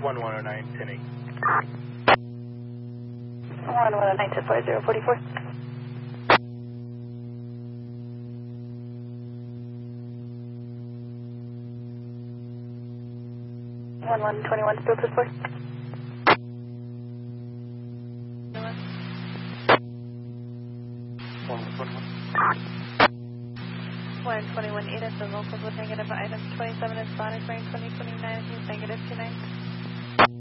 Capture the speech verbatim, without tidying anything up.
one one oh nine, ten eight. one one oh nine, ten four, zero forty-four. one one twenty-one, still to four. one twenty-one. one twenty-one, eight at the locals with negative items twenty-seven and Sonic, range twenty twenty-nine, negative two nine.